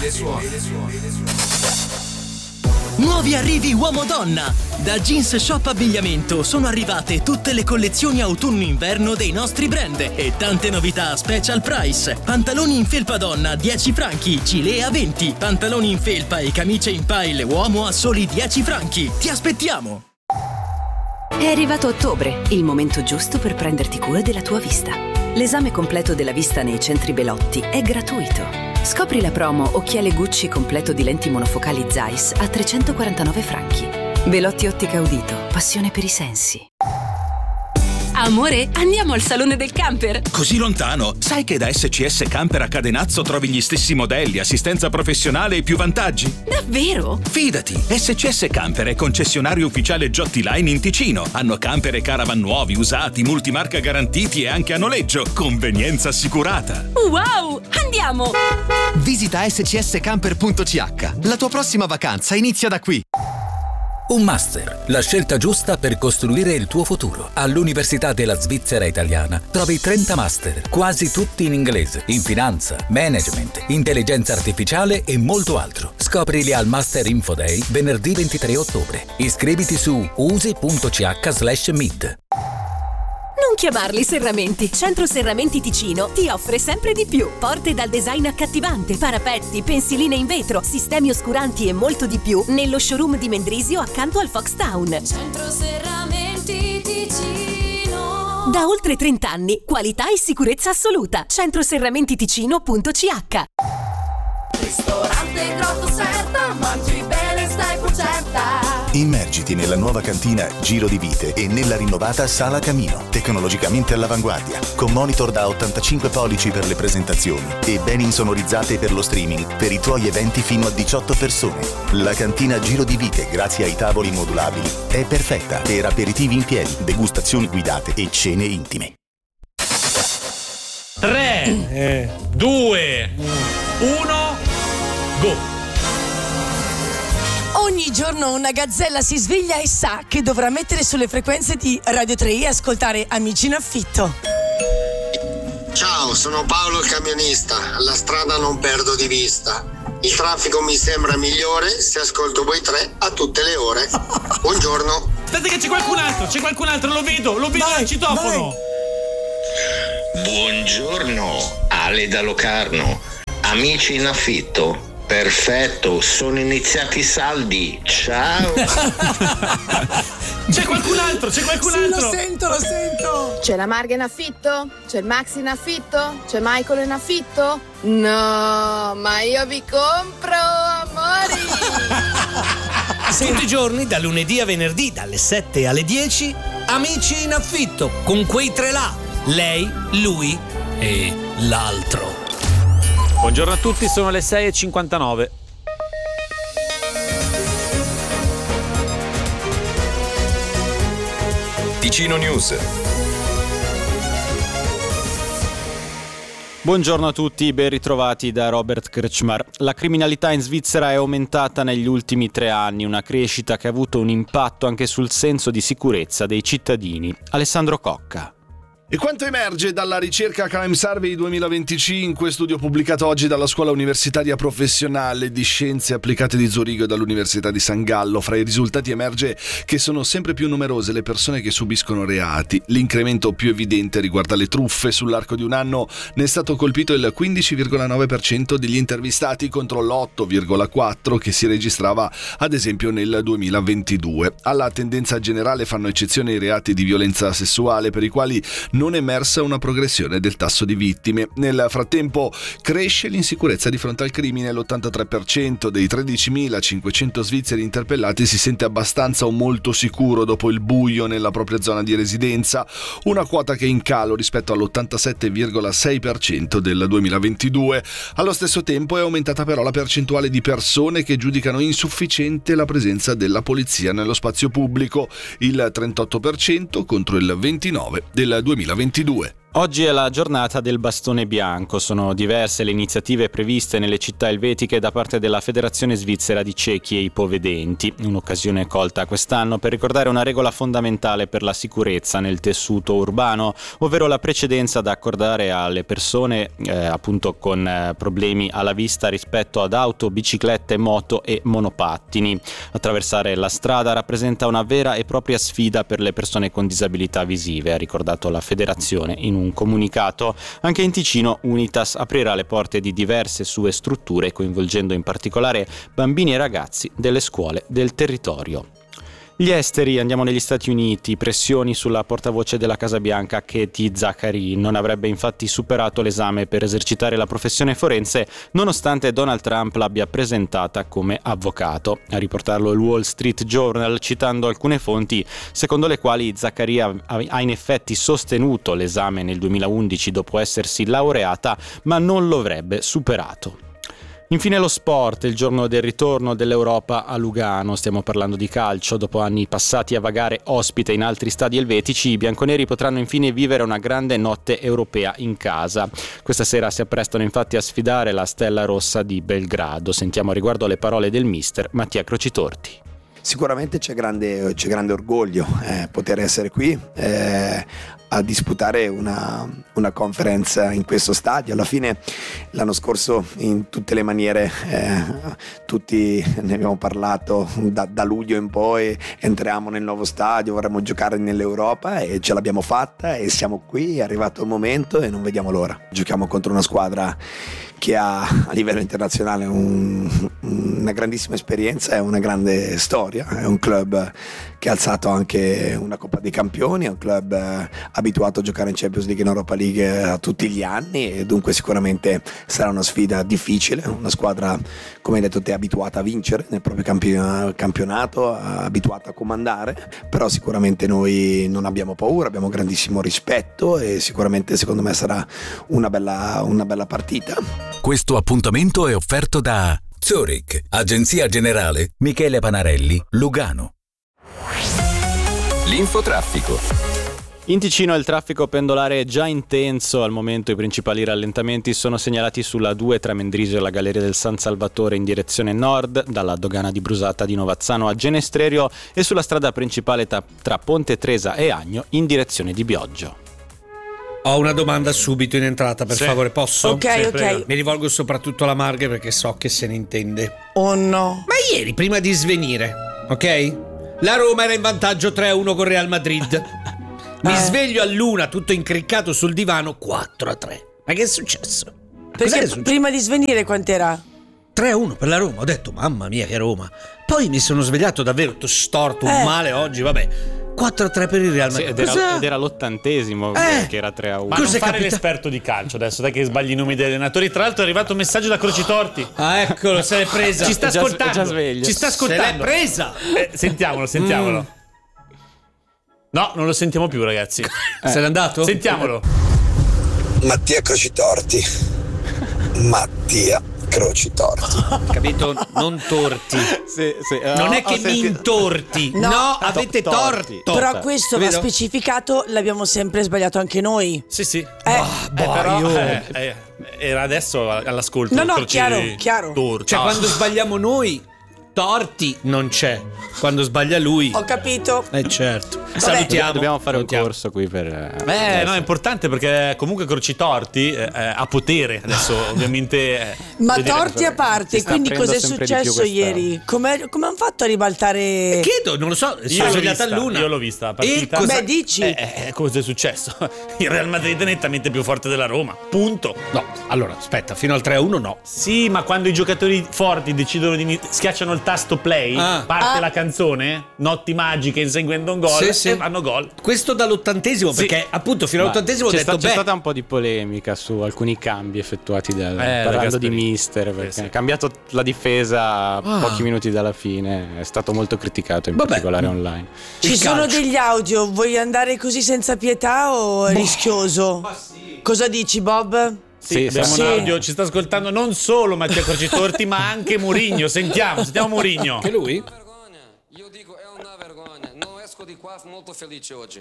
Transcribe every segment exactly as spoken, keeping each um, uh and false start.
Nuovi arrivi uomo-donna. Da Jeans Shop Abbigliamento sono arrivate tutte le collezioni autunno-inverno dei nostri brand e tante novità a special price. Pantaloni in felpa donna dieci franchi, gilet a venti, pantaloni in felpa e camicie in pile uomo a soli dieci franchi. Ti aspettiamo! È arrivato ottobre, il momento giusto per prenderti cura della tua vista. L'esame completo della vista nei centri Belotti è gratuito. Scopri la promo Occhiale Gucci completo di lenti monofocali Zeiss a trecentoquarantanove franchi. Belotti Ottica Udito, passione per i sensi. Amore, andiamo al salone del camper. Così lontano? Sai che da S C S Camper a Cadenazzo trovi gli stessi modelli, assistenza professionale e più vantaggi? Davvero? Fidati, S C S Camper è concessionario ufficiale Giotti Line in Ticino. Hanno camper e caravan nuovi, usati, multimarca garantiti e anche a noleggio. Convenienza assicurata. Wow, andiamo! Visita s c s camper punto c h. La tua prossima vacanza inizia da qui. Un master, la scelta giusta per costruire il tuo futuro. All'Università della Svizzera Italiana trovi trenta master, quasi tutti in inglese, in finanza, management, intelligenza artificiale e molto altro. Scoprili al Master Info Day venerdì ventitré ottobre. Iscriviti su usi punto c h slash meet. Non chiamarli serramenti. Centro Serramenti Ticino ti offre sempre di più. Porte dal design accattivante, parapetti, pensiline in vetro, sistemi oscuranti e molto di più nello showroom di Mendrisio accanto al Foxtown. Centro Serramenti Ticino. Da oltre trenta anni, qualità e sicurezza assoluta. centro serramenti ticino punto c h. Ristorante Grotto Serta, mangi bene, stai concerta. Immergiti nella nuova cantina Giro di Vite e nella rinnovata Sala Camino, tecnologicamente all'avanguardia, con monitor da ottantacinque pollici per le presentazioni e ben insonorizzate per lo streaming per i tuoi eventi fino a diciotto persone. La cantina Giro di Vite, grazie ai tavoli modulabili, è perfetta per aperitivi in piedi, degustazioni guidate e cene intime. tre, due, uno, go! Ogni giorno una gazzella si sveglia e sa che dovrà mettere sulle frequenze di Radio tre e ascoltare Amici in affitto. Ciao, sono Paolo il camionista. La strada non perdo di vista. Il traffico mi sembra migliore se ascolto voi tre a tutte le ore. Buongiorno. Aspetta che c'è qualcun altro, c'è qualcun altro, lo vedo, lo vedo Vai, al citofono. vai. Buongiorno, Ale da Locarno. Amici in affitto. Perfetto, sono iniziati i saldi. Ciao. C'è qualcun altro, c'è qualcun Sì, altro. lo sento, lo sento. C'è la Marga in affitto? C'è il Max in affitto? C'è Michael in affitto? No, ma io vi compro, amori. Tutti i giorni, da lunedì a venerdì, dalle sette alle dieci, Amici in affitto, con quei tre là. Lei, lui e l'altro. Buongiorno a tutti, sono le sei e cinquantanove. Ticino News. Buongiorno a tutti, ben ritrovati da Robert Kretschmar. La criminalità in Svizzera è aumentata negli ultimi tre anni, una crescita che ha avuto un impatto anche sul senso di sicurezza dei cittadini. Alessandro Cocca. E quanto emerge dalla ricerca Crime Survey duemilaventicinque, studio pubblicato oggi dalla Scuola Universitaria Professionale di Scienze Applicate di Zurigo e dall'Università di San Gallo, fra i risultati emerge che sono sempre più numerose le persone che subiscono reati. L'incremento più evidente riguarda le truffe. Sull'arco di un anno ne è stato colpito il quindici virgola nove per cento degli intervistati contro l'otto virgola quattro per cento che si registrava ad esempio nel duemilaventidue. Alla tendenza generale fanno eccezione i reati di violenza sessuale, per i quali non è emersa una progressione del tasso di vittime. Nel frattempo cresce l'insicurezza di fronte al crimine. L'ottantatré per cento dei tredicimilacinquecento svizzeri interpellati si sente abbastanza o molto sicuro dopo il buio nella propria zona di residenza, una quota che è in calo rispetto all'ottantasette virgola sei per cento del duemilaventidue. Allo stesso tempo è aumentata però la percentuale di persone che giudicano insufficiente la presenza della polizia nello spazio pubblico, il trentotto per cento contro il ventinove per cento del duemilaventidue. Oggi è la giornata del bastone bianco, sono diverse le iniziative previste nelle città elvetiche da parte della Federazione Svizzera di Ciechi e Ipovedenti, un'occasione colta quest'anno per ricordare una regola fondamentale per la sicurezza nel tessuto urbano, ovvero la precedenza da accordare alle persone eh, appunto con eh, problemi alla vista rispetto ad auto, biciclette, moto e monopattini. Attraversare la strada rappresenta una vera e propria sfida per le persone con disabilità visive, ha ricordato la federazione in un comunicato. Anche in Ticino Unitas aprirà le porte di diverse sue strutture, coinvolgendo in particolare bambini e ragazzi delle scuole del territorio. Gli esteri, andiamo negli Stati Uniti, pressioni sulla portavoce della Casa Bianca Katie Zachary. Non avrebbe infatti superato l'esame per esercitare la professione forense nonostante Donald Trump l'abbia presentata come avvocato. A riportarlo il Wall Street Journal citando alcune fonti secondo le quali Zachary ha in effetti sostenuto l'esame nel duemilaundici dopo essersi laureata, ma non lo avrebbe superato. Infine lo sport, il giorno del ritorno dell'Europa a Lugano, stiamo parlando di calcio, dopo anni passati a vagare ospite in altri stadi elvetici, i bianconeri potranno infine vivere una grande notte europea in casa. Questa sera si apprestano infatti a sfidare la Stella Rossa di Belgrado. Sentiamo a riguardo le parole del mister Mattia Crocitorti. Sicuramente c'è grande, c'è grande orgoglio eh, poter essere qui eh, a disputare una, una conference in questo stadio. Alla fine l'anno scorso in tutte le maniere eh, tutti ne abbiamo parlato, da, da luglio in poi entriamo nel nuovo stadio, vorremmo giocare nell'Europa e ce l'abbiamo fatta e siamo qui, è arrivato il momento e non vediamo l'ora. Giochiamo contro una squadra che ha a livello internazionale un, una grandissima esperienza e una grande storia, è un club che ha alzato anche una Coppa dei Campioni, è un club eh, abituato a giocare in Champions League e in Europa League a tutti gli anni e dunque sicuramente sarà una sfida difficile, una squadra come hai detto te abituata a vincere nel proprio campi- campionato, abituata a comandare, però sicuramente noi non abbiamo paura, abbiamo grandissimo rispetto e sicuramente secondo me sarà una bella, una bella partita. Questo appuntamento è offerto da Zurich, Agenzia Generale Michele Panarelli, Lugano. L'infotraffico. In Ticino il traffico pendolare è già intenso, al momento i principali rallentamenti sono segnalati sulla due tra Mendrisio e la Galleria del San Salvatore in direzione nord, dalla dogana di Brusata di Novazzano a Genestrerio e sulla strada principale tra, tra Ponte Tresa e Agno in direzione di Bioggio. Ho una domanda subito in entrata, per sì. favore, posso? Ok, sì, ok. Prego. Mi rivolgo soprattutto alla Marghe perché so che se ne intende. Oh no. Ma ieri, prima di svenire, ok? La Roma era in vantaggio tre a uno con Real Madrid. Mi eh. sveglio all'una, tutto incriccato sul divano, quattro a tre. Ma che è successo? Perché Cos'è successo? prima di svenire quant'era? tre a uno per la Roma. Ho detto, mamma mia che Roma. Poi mi sono svegliato davvero storto, un Eh. male oggi, vabbè. quattro a tre per il Real Sì, Madrid. ed, Cos'è? era, ed era l'ottantesimo Eh. che era tre a uno. Ma non fare l'esperto di calcio adesso, dai che sbagli i nomi degli allenatori. Tra l'altro è arrivato un messaggio da Crocitorti. Ah, eccolo, se l'è presa. Ci sta È già- ascoltando. è già sveglio. Ci sta ascoltando. Se l'è presa. Eh, sentiamolo, sentiamolo. Mm. No, non lo sentiamo più, ragazzi. Eh. Se n'è andato? Sentiamolo. Mattia Crocitorti. Mattia Crocitorti. Capito? Non torti. Sì, sì. Non Ho- è che ho mi sentito- intorti. No, No. avete To- torti. torto. Però questo va Vedo? specificato, l'abbiamo sempre sbagliato anche noi. Sì, sì. Eh. Ah, Eh, boh, però io- eh, eh, era adesso all'ascolto. No, no, Croci- chiaro, chiaro. Torti. Cioè, Ah. quando sbagliamo noi, torti non c'è. Quando sbaglia lui, Ho capito. eh certo. Vabbè. Salutiamo. Dobbiamo fare Salutiamo. un corso qui per... Eh, no, è importante perché comunque Crocitorti eh, eh, ha potere. Adesso ovviamente... eh, Ma voglio dire- torti a parte, si sta quindi aprendo cos'è sempre di più successo questa- ieri? Come come hanno fatto a ribaltare? Chiedo, non lo so, Io sono l'ho svegliata vista, all'una. io l'ho vista la partita. E cosa- Beh, dici? Eh, eh, cosa è successo? Il Real Madrid è nettamente più forte della Roma. Punto. No, allora, aspetta, fino al tre a uno no. Sì, ma quando i giocatori forti decidono di ini- schiacciano il tasto play, Ah. parte Ah. la canzone, notti magiche inseguendo un gol Sì, sì. e fanno gol. Questo dall'ottantesimo, Sì. perché appunto fino all'ottantesimo ho c'è, detto sta- c'è beh, stata un po' di polemica su alcuni cambi effettuati dal, Eh, da parlando di Gasperini. mister perché Sì, sì. ha cambiato la difesa Ah. pochi minuti dalla fine, è stato molto criticato in Vabbè. particolare online. Ci il sono calcio. degli audio, vuoi andare così senza pietà o è rischioso? Cosa dici, Bob? Sì, abbiamo sì. un audio, ci sta ascoltando non solo Mattia Crocitorti, ma anche Mourinho. Sentiamo, sentiamo Mourinho. che lui? Io dico è una vergogna, non esco di qua molto felice oggi.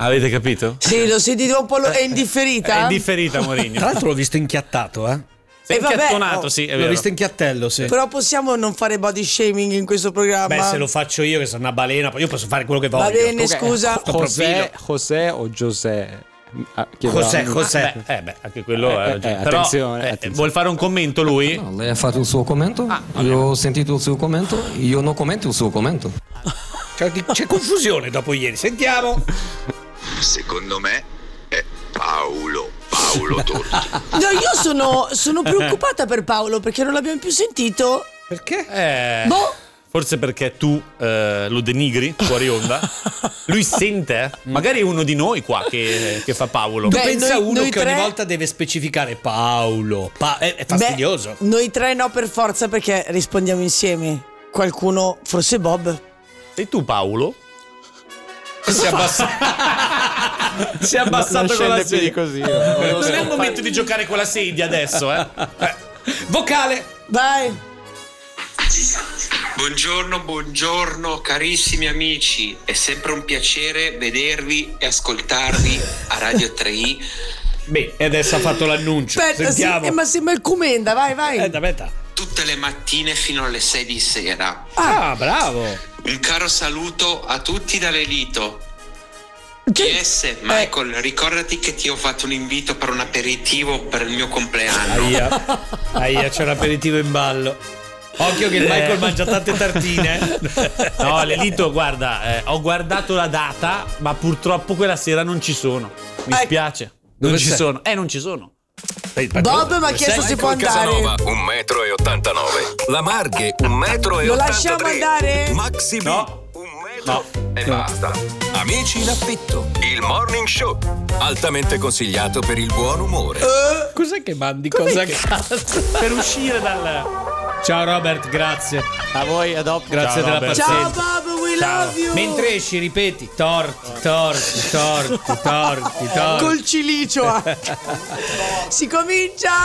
Avete capito? Sì, lo sentite un po', lo... è indifferita? È indifferita Mourinho. Tra l'altro l'ho visto inchiattato, eh. Sei Eh, vabbè, incattonato, oh, sì, è L'ho vero. visto in chiattello, sì. Però possiamo non fare body shaming in questo programma? Beh, se lo faccio io che sono una balena, poi io posso fare quello che voglio. Va bene, Ok, scusa. José, José o José? Ah, chiederò- José, José. Beh, eh beh, anche quello Eh, è eh, Però, attenzione, eh, attenzione. vuol fare un commento lui? No, lei ha fatto il suo commento, io ho sentito il suo commento, io non commento il suo commento. C'è, c'è confusione dopo ieri. Sentiamo. Secondo me è Paolo, Paolo Torti. No, io sono, sono preoccupata per Paolo perché non l'abbiamo più sentito. Perché? Eh, Boh. Forse perché tu eh, lo denigri fuori onda. Lui sente, eh? Magari è uno di noi qua che, che fa Paolo. Tu Beh, pensa noi- uno noi che tre- ogni volta deve specificare Paolo. Pa- è, è fastidioso. Beh, noi tre no per forza perché rispondiamo insieme. Qualcuno, forse Bob. Sei tu Paolo? Si è abbassato. Si è abbassato Non con la scende più di sedia. così. Non è il momento di giocare con la sedia adesso, eh. Eh. Vocale. Vai. Buongiorno, buongiorno carissimi amici, è sempre un piacere vedervi e ascoltarvi a Radio tre i. Beh, e adesso ha fatto l'annuncio. Aspetta, sì, Sentiamo. eh, ma sembra il Comenda, vai, vai. Aspetta, aspetta. Tutte le mattine fino alle sei di sera. Ah, bravo. Un caro saluto a tutti da Lelito. P S Michael, ricordati che ti ho fatto un invito per un aperitivo per il mio compleanno. Aia, aia, c'è un aperitivo in ballo. Occhio che il Michael mangia tante tartine. No, Lelito, guarda, eh, ho guardato la data, ma purtroppo quella sera non ci sono. Mi spiace. Non Dove ci sei? sono. Eh, non ci sono. Bob mi ha chiesto se può andare. Casanova, un metro e ottantanove. La Marghe, un metro e Lo ottantatré. lasciamo andare? Maxi B, No. un metro e basta. Amici in affitto, il morning show. Altamente consigliato per il buon umore. Uh, cos'è che mandi? Cosa a che- caso? Per uscire dal... Ciao Robert, grazie. A voi, a dopo. Grazie Ciao, della Robert. Ciao pazienza. Bob, we Ciao. love you. Mentre esci, ripeti: torti, torti, torti, torti, torti. Col cilicio. Si comincia.